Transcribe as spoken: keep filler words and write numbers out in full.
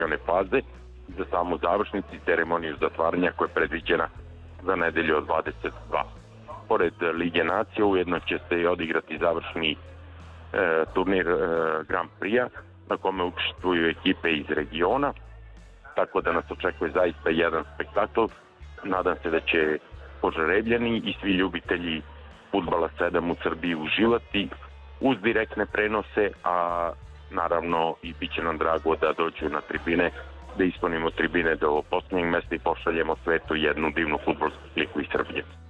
kvalifikane faze za samu završnicu i ceremoniju zatvaranja koja je predviđena za nedelju od dvadeset dva. Pored Lige nacija ujedno će se i odigrati završni e, turnir e, Grand Prix-a na kome učestvuju ekipe iz regiona, tako da nas očekuje zaista jedan spektakl. Nadam se da će Požarevljani i svi ljubitelji fudbala sedam u Srbiji uživati uz direktne prenose, a naravno i bit će nam drago da dođu na tribine, da ispunimo tribine do posljednjeg mesta i pošaljemo svetu jednu divnu fudbalsku sliku iz Srbije.